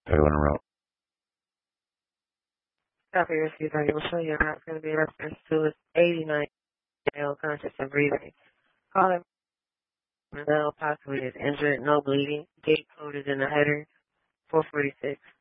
Everyone around. Copy received. I will show you how it's going to be a reference to is 89 male conscious and breathing. Caller Mandel possibly is injured, no bleeding. Gate code is in the header, 446.